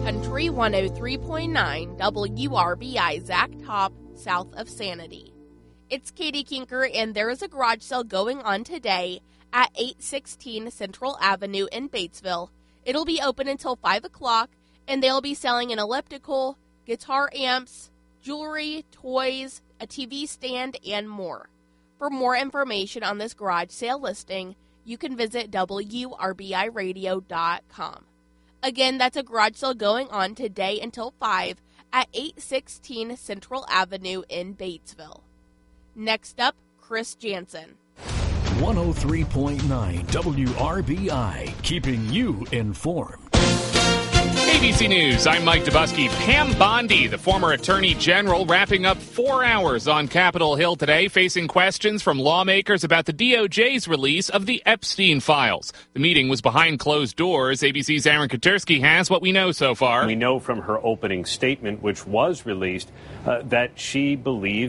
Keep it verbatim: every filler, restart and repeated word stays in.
Country one oh three point nine W R B I Zach Top, south of Sanity. It's Katie Kinker, and there is a garage sale going on today at eight sixteen Central Avenue in Batesville. It'll be open until five o'clock, and they'll be selling an elliptical, guitar amps, jewelry, toys, a T V stand, and more. For more information on this garage sale listing, you can visit W R B I radio dot com. Again, that's a garage sale going on today until five at eight sixteen Central Avenue in Batesville. Next up, Chris Jansen. one oh three point nine W R B I, keeping you informed. A B C News, I'm Mike Dubusky. Pam Bondi, the former Attorney General, wrapping up four hours on Capitol Hill today, facing questions from lawmakers about the D O J's release of the Epstein files. The meeting was behind closed doors. A B C's Aaron Katersky has what we know so far. We know from her opening statement, which was released, uh, that she believes